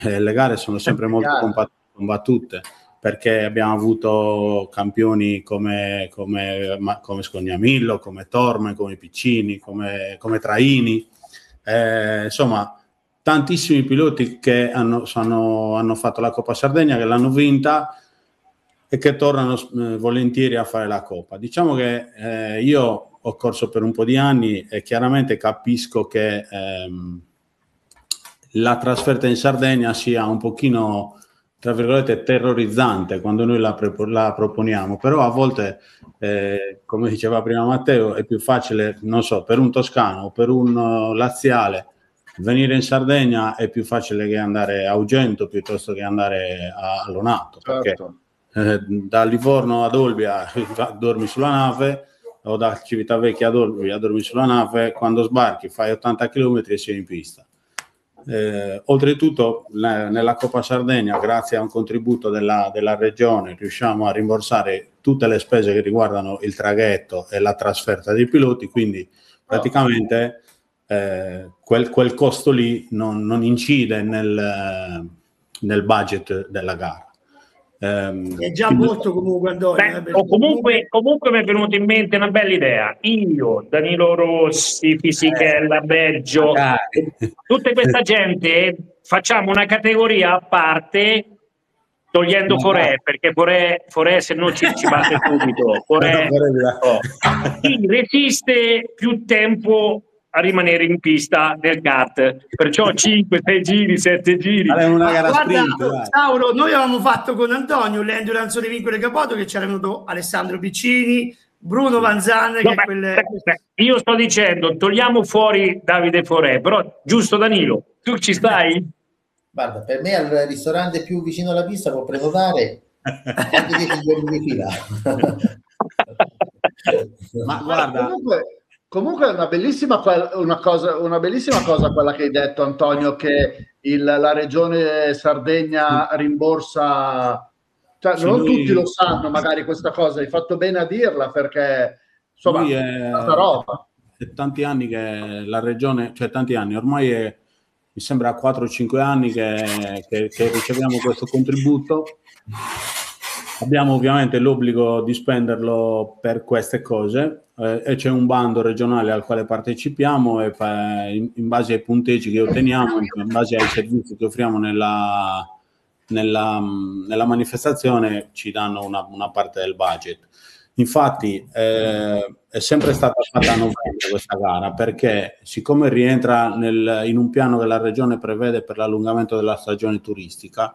le gare sono sempre molto combattute, perché abbiamo avuto campioni come Scognamillo, come Torme, come Piccini, come Traini, insomma tantissimi piloti che hanno fatto la Coppa Sardegna, che l'hanno vinta e che tornano volentieri a fare la Coppa. Diciamo che io ho corso per un po' di anni e chiaramente capisco che la trasferta in Sardegna sia un pochino, tra virgolette, terrorizzante quando noi la proponiamo, però a volte, come diceva prima Matteo, è più facile, non so, per un toscano o per un laziale venire in Sardegna è più facile che andare a Ugento piuttosto che andare a Lonato, certo. Perché da Livorno ad Olbia dormi sulla nave, o da Civitavecchia ad Olbia dormi sulla nave, quando sbarchi fai 80 km e sei in pista. Oltretutto nella Coppa Sardegna, grazie a un contributo della regione, riusciamo a rimborsare tutte le spese che riguardano il traghetto e la trasferta dei piloti, quindi praticamente quel costo lì non incide nel budget della gara. È già molto comunque, Antonio. Comunque mi è venuta in mente una bella idea. Io, Danilo Rossi, Fisichella, Beggio, tutta questa gente, facciamo una categoria a parte, togliendo Forè, perché Forè se no ci batte subito. Forè chi resiste più tempo a rimanere in pista del kart, perciò 5, 6 giri, 7 giri. Una gara sprint, Sauro, noi avevamo fatto con Antonio l'Endurance di Vincole Capoto, che c'era venuto Alessandro Piccini, Bruno Vanzan, io sto dicendo togliamo fuori Davide Forè, però giusto Danilo, tu ci stai? Guarda, per me al ristorante più vicino alla pista può prenotare anche 10 giorni di fila. Ma guarda, comunque è una bellissima cosa quella che hai detto, Antonio, che la regione Sardegna rimborsa, cioè non tutti lo sanno magari questa cosa, hai fatto bene a dirla, perché insomma è tanta roba. È tanti anni che la regione, cioè tanti anni, ormai mi sembra 4 o 5 anni che riceviamo questo contributo. Abbiamo ovviamente l'obbligo di spenderlo per queste cose e c'è un bando regionale al quale partecipiamo e in base ai punteggi che otteniamo, in base ai servizi che offriamo nella manifestazione, ci danno una parte del budget. Infatti è sempre stata fatta a novembre questa gara, perché siccome rientra in un piano che la regione prevede per l'allungamento della stagione turistica,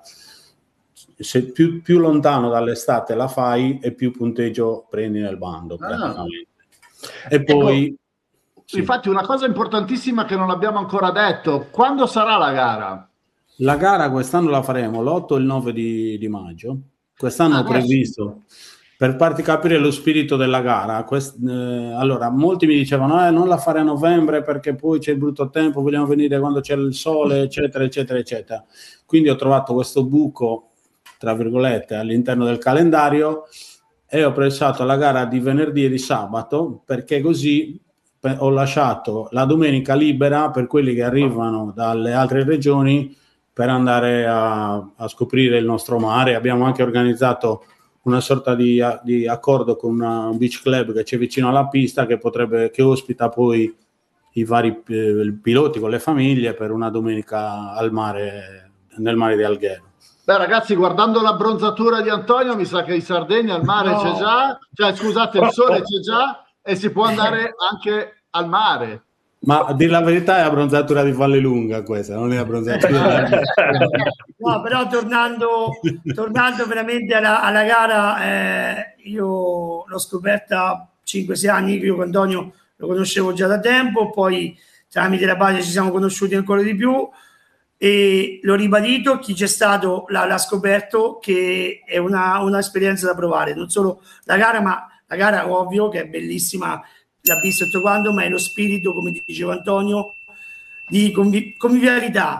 se più lontano dall'estate la fai e più punteggio prendi nel bando praticamente. E poi sì. Infatti una cosa importantissima che non abbiamo ancora detto: quando sarà la gara? La gara quest'anno la faremo l'8 e il 9 di maggio. Quest'anno ho previsto, per farti capire lo spirito della gara, allora molti mi dicevano non la fare a novembre perché poi c'è il brutto tempo, vogliamo venire quando c'è il sole, eccetera eccetera eccetera. Quindi ho trovato questo buco, tra virgolette, all'interno del calendario e ho pensato alla gara di venerdì e di sabato, perché così ho lasciato la domenica libera per quelli che arrivano dalle altre regioni per andare a scoprire il nostro mare. Abbiamo anche organizzato una sorta di accordo con un beach club che c'è vicino alla pista, che ospita poi i vari piloti con le famiglie per una domenica al mare, nel mare di Alghero. Beh ragazzi, guardando la bronzatura di Antonio, mi sa che in Sardegna il mare c'è già, cioè scusate, il sole c'è già e si può andare anche al mare. Ma a dire la verità è la bronzatura di Vallelunga questa, non è la bronzatura. No, però tornando veramente alla gara, io l'ho scoperta 5-6 anni, io con Antonio lo conoscevo già da tempo, poi tramite la pagina ci siamo conosciuti ancora di più. E l'ho ribadito, chi c'è stato l'ha scoperto che è un'esperienza da provare, non solo la gara, ma la gara ovvio che è bellissima, l'ha visto tutto quanto, ma è lo spirito, come diceva Antonio, di convivialità,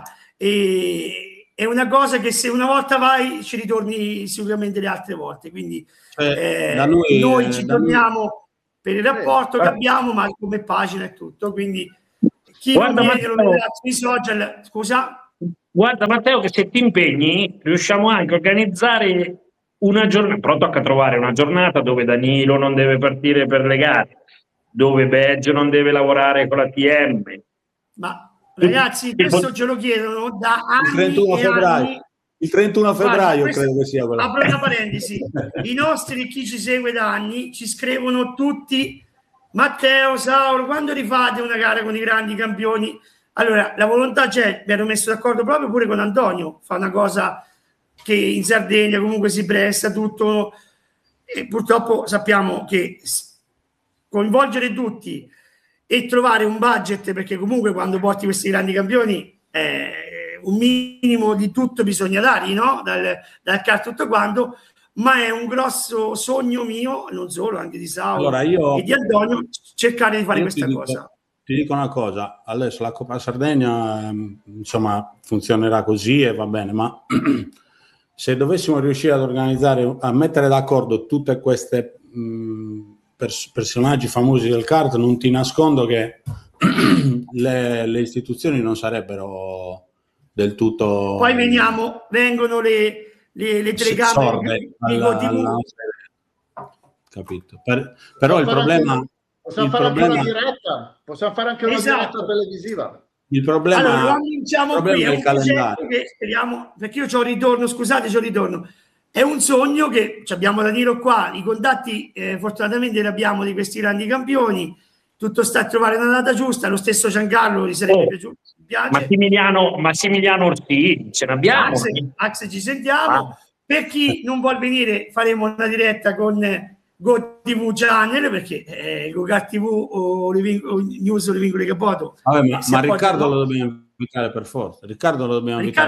e è una cosa che se una volta vai ci ritorni sicuramente le altre volte, quindi noi ci torniamo per il rapporto che abbiamo, ma come pagina e tutto, quindi chi non viene lo vedrà sui social. Scusa? Guarda Matteo, che se ti impegni riusciamo anche a organizzare una giornata, però tocca trovare una giornata dove Danilo non deve partire per le gare, dove Beggio non deve lavorare con la TM. Ma ragazzi, questo ce lo chiedono da anni il 31 febbraio. Anni. Il 31 febbraio Guarda, credo che sia quella. Apro una parentesi. I nostri, chi ci segue da anni, ci scrivono tutti: Matteo, Sauro, quando rifate una gara con i grandi campioni? Allora, la volontà c'è, mi ero messo d'accordo proprio pure con Antonio, fa una cosa che in Sardegna comunque si presta tutto, e purtroppo sappiamo che coinvolgere tutti e trovare un budget, perché comunque quando porti questi grandi campioni un minimo di tutto bisogna dargli, no? Dal kart tutto quanto, ma è un grosso sogno mio, non solo, anche di Sauro e di Antonio, cercare di fare questa cosa. Ti dico una cosa, adesso la Coppa Sardegna insomma funzionerà così e va bene, ma se dovessimo riuscire ad organizzare, a mettere d'accordo tutte queste personaggi famosi del kart, non ti nascondo che le istituzioni non sarebbero del tutto... Poi vengono le telecamere capito. Però il problema... Possiamo fare anche una diretta, possiamo fare anche una diretta televisiva. Il problema, allora, lo annunciamo qui, è un calendario che speriamo, perché io c'ho un ritorno, scusate, c'ho un ritorno. È un sogno che abbiamo Danilo qua, i contatti fortunatamente li abbiamo di questi grandi campioni, tutto sta a trovare una data giusta, lo stesso Giancarlo gli sarebbe piaciuto. Massimiliano Orsi, ce n'abbiamo. Axe ci sentiamo. Per chi non vuol venire faremo una diretta con GoTV Channel, perché GoKart TV o News Olivingoli Capoto. Vabbè, ma Riccardo lo dobbiamo invitare per forza. Riccardo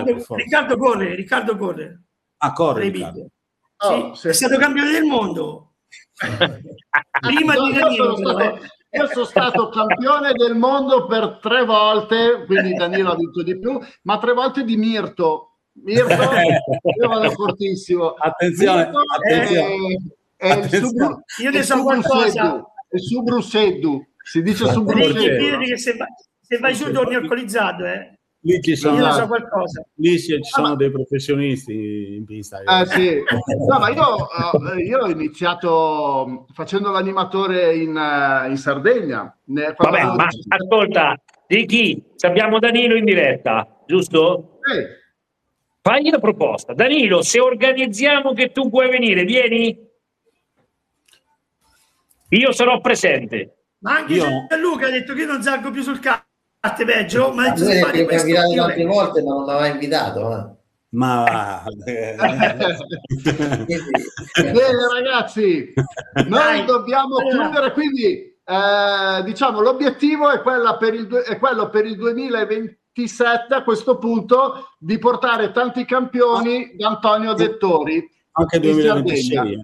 corre. Ah, corre Riccardo. È stato campione del mondo. Prima di Danilo, io sono stato campione del mondo per 3 volte, quindi Danilo ha vinto di più, ma 3 volte di Mirto. Io vado fortissimo. Attenzione. Io ne so qualcosa. Il Subrusseddu, si dice Subrusseddu. Che se vai giù torni alcolizzato, Lì ci sono, io ne so qualcosa. Lì ci sono dei professionisti in pista. Sì. No, ma io ho iniziato facendo l'animatore in Sardegna. Vabbè, ma ascolta, di chi? Abbiamo Danilo in diretta, giusto? Fagli la proposta. Danilo, se organizziamo che tu puoi venire, vieni? Io sarò presente. Ma anche Luca ha detto che io non salgo più sul kart, peggio. Ma lui mi ha invitato tante volte, ma non mi aveva invitato. Ma bene ragazzi, noi dobbiamo chiudere, quindi diciamo l'obiettivo è quello per il 2027 a questo punto di portare tanti campioni da Antonio Dettori. Anche 2026.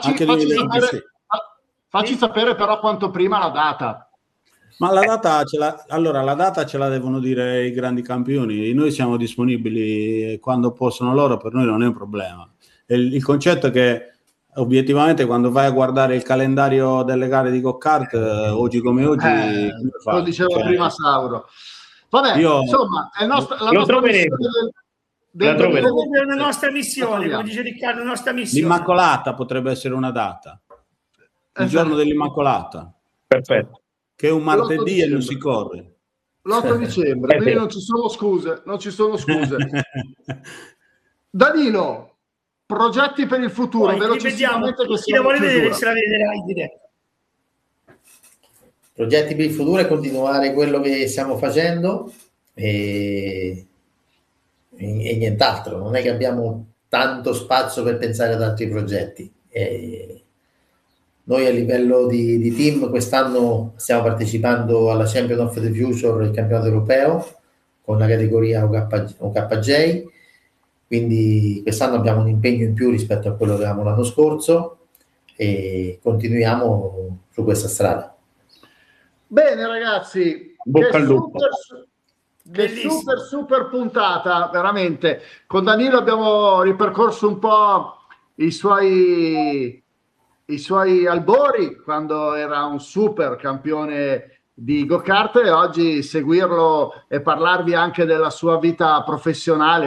Facci sapere però quanto prima la data. Ma la data la data ce la devono dire i grandi campioni. Noi siamo disponibili quando possono loro, per noi non è un problema. Il concetto è che obiettivamente quando vai a guardare il calendario delle gare di go-kart, oggi come oggi... lo diceva prima Sauro. Vabbè, insomma, è la nostra missione, come dice Riccardo, la nostra missione. L'Immacolata potrebbe essere una data. Il giorno dell'Immacolata. Perfetto. Che è un martedì e non si corre. L'8 dicembre, quindi non ci sono scuse. Danilo, progetti per il futuro, velocissimamente, che chi la vuole vedere se la vedrà in diretta. Progetti per il futuro è continuare quello che stiamo facendo e nient'altro. Non è che abbiamo tanto spazio per pensare ad altri progetti. Noi a livello di team quest'anno stiamo partecipando alla Champion of the Future, il campionato europeo, con la categoria OKJ, quindi quest'anno abbiamo un impegno in più rispetto a quello che avevamo l'anno scorso e continuiamo su questa strada. Bene ragazzi, super puntata, veramente. Con Danilo abbiamo ripercorso un po' i suoi albori quando era un super campione go-kart, e oggi seguirlo e parlarvi anche della sua vita professionale